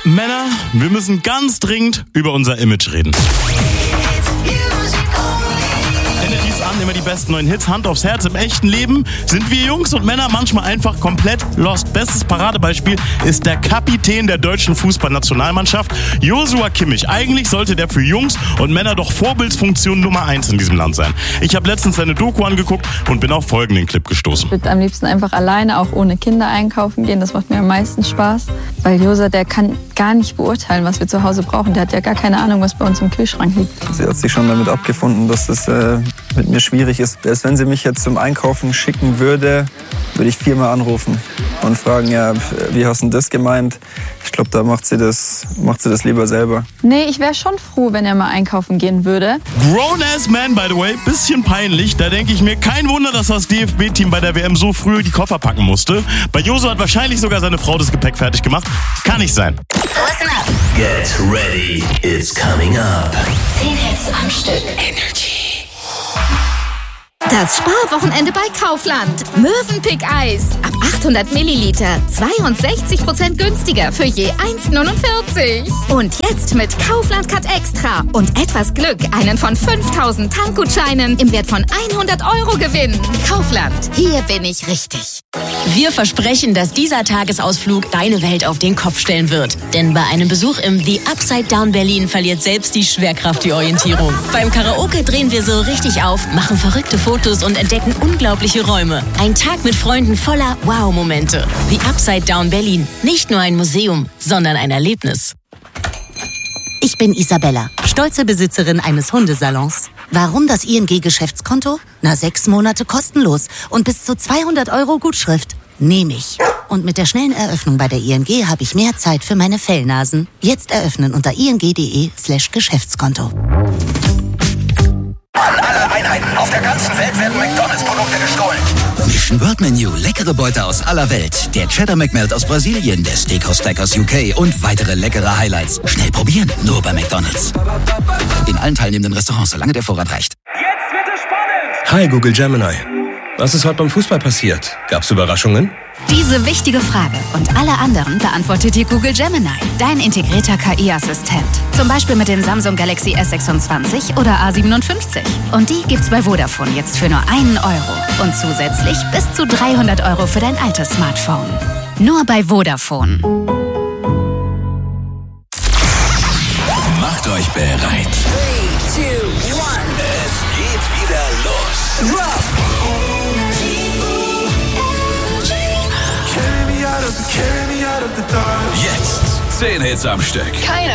Männer, wir müssen ganz dringend über unser Image reden. Energies an, immer die besten neuen Hits, Hand aufs Herz. Im echten Leben sind wir Jungs und Männer manchmal einfach komplett lost. Bestes Paradebeispiel ist der Kapitän der deutschen Fußballnationalmannschaft, Joshua Kimmich. Eigentlich sollte der für Jungs und Männer doch Vorbildsfunktion Nummer 1 in diesem Land sein. Ich habe letztens seine Doku angeguckt und bin auf folgenden Clip gestoßen. Ich würde am liebsten einfach alleine, auch ohne Kinder einkaufen gehen. Das macht mir am meisten Spaß. Weil Josa, der kann gar nicht beurteilen, was wir zu Hause brauchen. Der hat ja gar keine Ahnung, was bei uns im Kühlschrank liegt. Sie hat sich schon damit abgefunden, dass das mit mir schwierig ist. Erst wenn sie mich jetzt zum Einkaufen schicken würde, würde ich 4-mal anrufen und fragen, ja, wie hast du denn das gemeint? Ich glaube, da macht sie das lieber selber. Nee, ich wäre schon froh, wenn er mal einkaufen gehen würde. Grown-ass man, by the way, bisschen peinlich. Da denke ich mir, kein Wunder, dass das DFB-Team bei der WM so früh die Koffer packen musste. Bei Joso hat wahrscheinlich sogar seine Frau das Gepäck fertig gemacht. Kann nicht sein. Listen up. Get ready, it's coming up. 10 Hits am Stück. Energy. Das Sparwochenende bei Kaufland. Mövenpick Eis. Ab 800 Milliliter. 62% günstiger für je 1,49. Und jetzt mit Kaufland Cut Extra und etwas Glück einen von 5000 Tankgutscheinen im Wert von 100 € gewinnen. Kaufland. Hier bin ich richtig. Wir versprechen, dass dieser Tagesausflug deine Welt auf den Kopf stellen wird. Denn bei einem Besuch im The Upside Down Berlin verliert selbst die Schwerkraft die Orientierung. Beim Karaoke drehen wir so richtig auf, machen verrückte Fotos und entdecken unglaubliche Räume. Ein Tag mit Freunden voller Wow-Momente. The Upside Down Berlin. Nicht nur ein Museum, sondern ein Erlebnis. Ich bin Isabella, stolze Besitzerin eines Hundesalons. Warum das ING-Geschäftskonto? 6 Monate kostenlos und bis zu 200 € Gutschrift. Nehme ich. Und mit der schnellen Eröffnung bei der ING habe ich mehr Zeit für meine Fellnasen. Jetzt eröffnen unter ing.de/Geschäftskonto. An alle Einheiten auf der ganzen Welt werden McDonalds-Produkte gestohlen. Mission World Menu, leckere Beute aus aller Welt. Der Cheddar McMelt aus Brasilien, der Steakhouse Stack aus UK und weitere leckere Highlights. Schnell probieren, nur bei McDonalds. In allen teilnehmenden Restaurants, solange der Vorrat reicht. Jetzt wird es spannend! Hi Google Gemini. Was ist heute beim Fußball passiert? Gab's Überraschungen? Diese wichtige Frage und alle anderen beantwortet dir Google Gemini, dein integrierter KI-Assistent. Zum Beispiel mit dem Samsung Galaxy S26 oder A57. Und die gibt's bei Vodafone jetzt für nur 1 €. Und zusätzlich bis zu 300 € für dein altes Smartphone. Nur bei Vodafone. Macht euch bereit. 3, 2, 1. Es geht wieder los. Rock. Jetzt 10 Hits am Stück.